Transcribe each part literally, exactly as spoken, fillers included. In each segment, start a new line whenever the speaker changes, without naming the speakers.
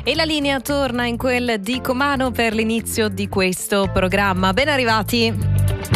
E la linea torna in quel di Comano per l'inizio di questo programma. Ben arrivati.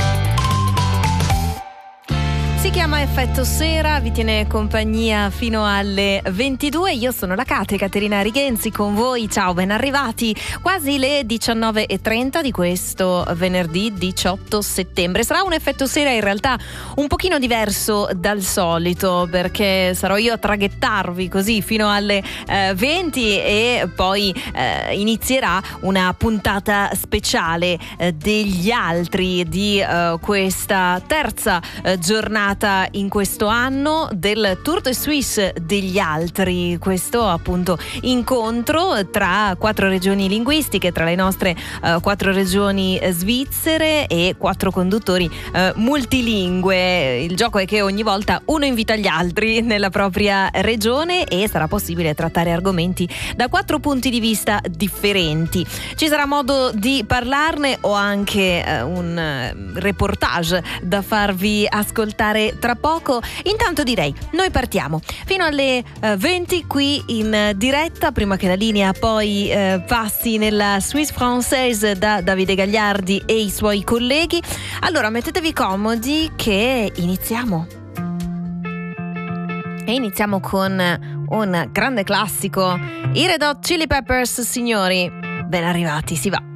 Si chiama Effetto Sera, vi tiene compagnia fino alle ventidue. Io sono la Kate, Caterina Righenzi con voi. Ciao, ben arrivati. Quasi le diciannove e trenta di questo venerdì diciotto settembre. Sarà un Effetto Sera in realtà un pochino diverso dal solito, perché sarò io a traghettarvi così fino alle eh, venti e poi eh, inizierà una puntata speciale eh, degli altri di eh, questa terza eh, giornata in questo anno del Tour de Suisse degli altri, questo appunto incontro tra quattro regioni linguistiche, tra le nostre uh, quattro regioni svizzere e quattro conduttori uh, multilingue. Il gioco è che ogni volta uno invita gli altri nella propria regione e sarà possibile trattare argomenti da quattro punti di vista differenti. Ci sarà modo di parlarne, o anche uh, un uh, reportage da farvi ascoltare tra poco. Intanto direi, noi partiamo fino alle uh, venti qui in uh, diretta, prima che la linea poi uh, passi nella Suisse Française da Davide Gagliardi e i suoi colleghi. Allora mettetevi comodi che iniziamo. E iniziamo con un grande classico, i Red Hot Chili Peppers, signori. Ben arrivati, si va.